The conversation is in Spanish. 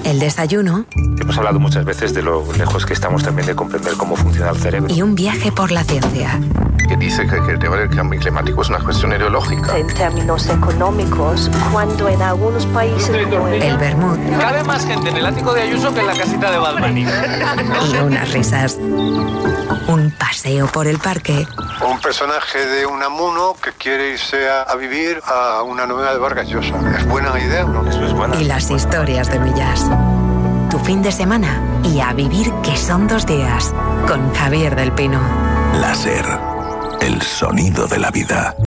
el desayuno. Hemos hablado muchas veces de lo lejos que estamos también de comprender cómo funciona el cerebro. Y un viaje por la ciencia. Que dice que el tema del cambio climático es una cuestión ideológica. En términos económicos, cuando en algunos países como El vermut. Cabe más gente en el ático de Ayuso que en la casita de Balbani. Y unas risas. Un paseo por el parque. Un personaje de Unamuno que quiere irse a vivir a una novela de Vargas Llosa. ¿Es buena idea o no? Eso es buena. Y las historias de Millás. Tu fin de semana y a vivir que son 2 días. Con Javier del Pino. Láser. El sonido de la vida.